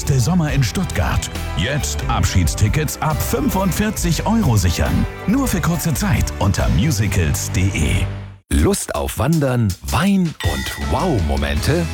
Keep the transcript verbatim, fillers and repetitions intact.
beste Sommer in Stuttgart. Jetzt Abschiedstickets ab fünfundvierzig Euro sichern. Nur für kurze Zeit unter musicals punkt de. Lust auf Wandern, Wein und Wow-Momente?